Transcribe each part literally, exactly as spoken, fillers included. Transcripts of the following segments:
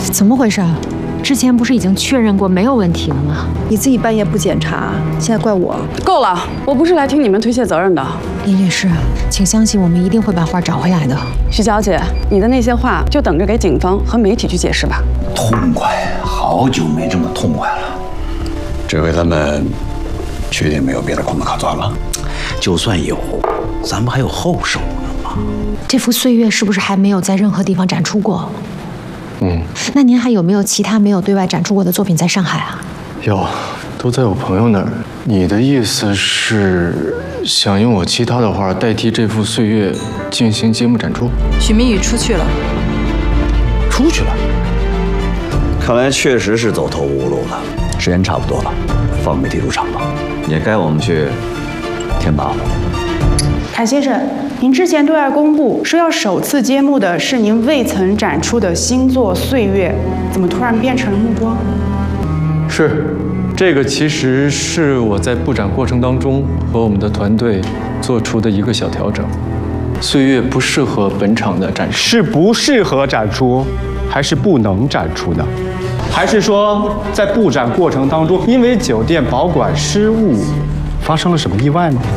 怎么回事啊？之前不是已经确认过没有问题了吗？ 你自己半夜不检查，现在怪我。 够了，我不是来听你们推卸责任的。 林律师，请相信我们一定会把画找回来的。 徐小姐，你的那些话就等着给警方和媒体去解释吧。 痛快，好久没这么痛快了。 这回他们确定没有别的空子可钻了？ 就算有，咱们还有后手呢嘛。 这幅岁月是不是还没有在任何地方展出过？ 嗯， 那您还有没有其他没有对外展出过的作品在上海啊？ 有，都在我朋友那儿。你的意思是想用我其他的画代替这幅岁月进行节目展出？ 许明宇出去了， 出去了。看来确实是走投无路了。时间差不多了，放媒体入场吧，也该我们去填马虎。 谭先生，您之前对外公布说要首次揭幕的是您未曾展出的新作《岁月》，怎么突然变成了目光？ 是，这个其实是我在布展过程当中和我们的团队做出的一个小调整。岁月不适合本场的展出， 是不适合展出，还是不能展出呢？还是说在布展过程当中，因为酒店保管失误，发生了什么意外吗？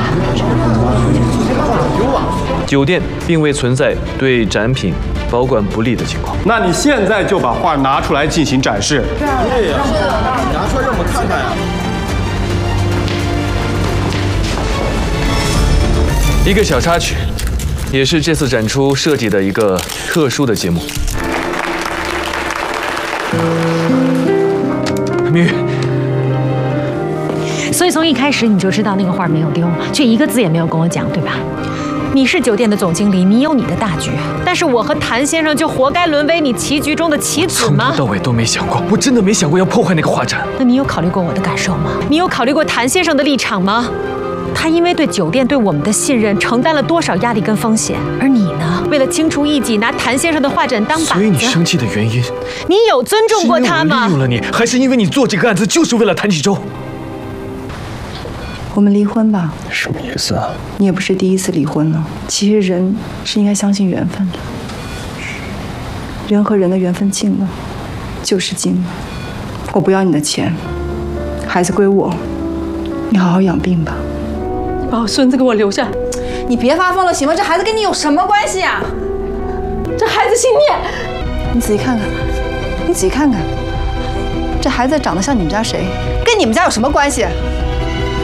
酒店并未存在对展品保管不利的情况。 那你现在就把画拿出来进行展示。 对啊，对呀，是的，拿出来让我们看看呀。 一个小插曲，也是这次展出设计的一个特殊的节目。明宇。 所以从一开始你就知道那个画没有丢，却一个字也没有跟我讲，对吧？你是酒店的总经理，你有你的大局，但是我和谭先生就活该沦为你棋局中的棋子吗？ 从头到尾都没想过，我真的没想过要破坏那个画展。 那你有考虑过我的感受吗？你有考虑过谭先生的立场吗？他因为对酒店对我们的信任，承担了多少压力跟风险？而你呢？为了清除异己，拿谭先生的画展当靶子。 所以你生气的原因， 你有尊重过他吗？ 是因为我利用了你，还是因为你做这个案子就是为了谭启洲？ 我们离婚吧。 什么意思啊？ 你也不是第一次离婚了。其实人是应该相信缘分的，人和人的缘分尽了，就是尽了。我不要你的钱，孩子归我，你好好养病吧。 把我孙子给我留下！ 你别发疯了行吗？这孩子跟你有什么关系啊？这孩子姓聂，你仔细看看，你仔细看看，这孩子长得像你们家谁？跟你们家有什么关系？